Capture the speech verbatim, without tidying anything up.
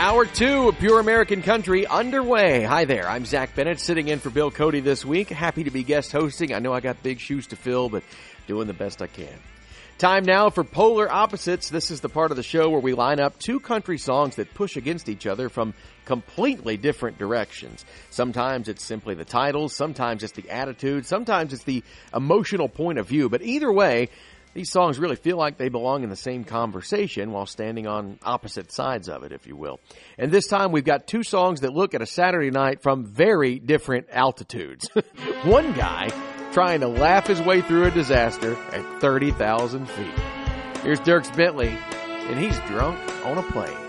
Hour two of Pure American Country underway. Hi there, I'm Zach Bennett, sitting in for Bill Cody this week. Happy to be guest hosting. I know I got big shoes to fill, but doing the best I can. Time now for Polar Opposites. This is the part of the show where we line up two country songs that push against each other from completely different directions. Sometimes it's simply the titles, sometimes it's the attitude, sometimes it's the emotional point of view. But either way, these songs really feel like they belong in the same conversation while standing on opposite sides of it, if you will. And this time we've got two songs that look at a Saturday night from very different altitudes. One guy trying to laugh his way through a disaster at thirty thousand feet. Here's Dierks Bentley, and he's drunk on a plane.